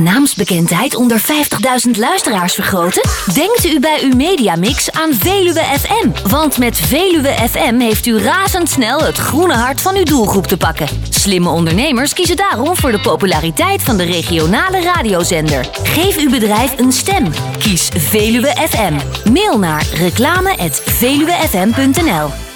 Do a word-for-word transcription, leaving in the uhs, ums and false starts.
naamsbekendheid onder vijftigduizend luisteraars vergroten? Denkt u bij uw mediamix aan Veluwe F M? Want met Veluwe F M heeft u razendsnel het groene hart van uw doelgroep te pakken. Slimme ondernemers kiezen daarom voor de populariteit van de regionale radiozender. Geef uw bedrijf een stem. Kies Veluwe F M. Mail naar reclame apenstaartje veluwe f m punt n l.